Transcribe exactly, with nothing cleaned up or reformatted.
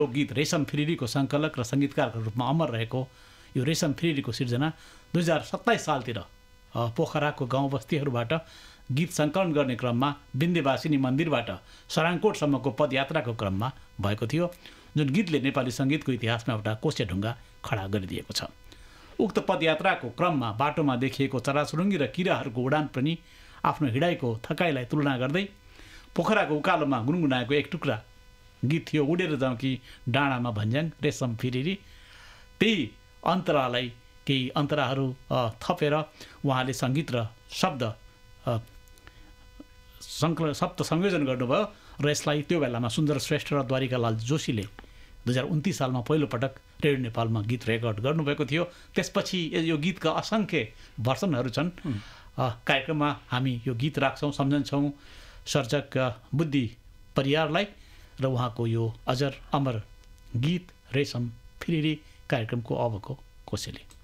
गीत रेशम फिरिरीको सङ्कलक र सङ्गीतकारको रूपमा अमर रहेको यो रेशम फिरिरीको सिर्जना दुई हजार सत्ताइस सालतिर पोखराको गाउँ बस्तीहरूबाट गीत सङ्कलन गर्ने क्रममा विन्ध्यवासिनी मन्दिरबाट सराङकोटसम्मको पदयात्राको क्रममा भएको थियो, जुन गीतले नेपाली सङ्गीतको इतिहासमा एउटा कोसेढुङ्गा खडा गरिदिएको छ। उक्त पदयात्राको क्रममा बाटोमा देखिएको चराचुरुङ्गी र किराहरूको उडान पनि आफ्नो हिँडाइको थकाइलाई तुलना गर्दै पोखराको उकालोमा गुनगुनाएको एक टुक्रा गीत थियो उडेर जाउँ कि डाँडामा भन्ज्याङ रेशम फिरिरी। त्यही अन्तरालाई केही अन्तराहरू थपेर उहाँले सङ्गीत र शब्द सङ्कलन शब्द संयोजन गर्नुभयो र यसलाई त्यो बेलामा सुन्दर श्रेष्ठ र द्वारिकालाल जोशीले दुई हजार उन्तिस सालमा पहिलोपटक रेडियो नेपालमा गीत रेकर्ड गर्नुभएको थियो। त्यसपछि यो गीतका असङ्ख्य भर्सनहरू छन्। कार्यक्रममा हामी यो गीत राख्छौँ, सम्झन्छौँ सर्जक बुद्धि परियारलाई र उहाँको यो अजर अमर गीत रेशम फिरिरी कार्यक्रमको अबको कोसेली।